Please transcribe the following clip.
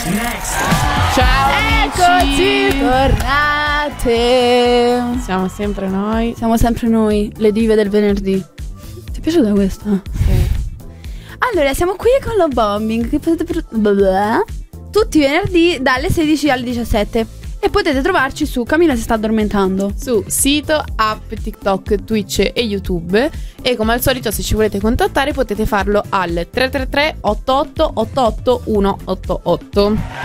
Ciao Eccoci tornate. Siamo sempre noi. Siamo sempre noi, le dive del venerdì. Ti è piaciuta questa? Sì. Allora, siamo qui con lo bombing che potete tutti i venerdì dalle 16 alle 17. E potete trovarci su Camilla si sta addormentando. Su sito, app, TikTok, Twitch e YouTube. E come al solito, se ci volete contattare potete farlo al 333 88 88 188.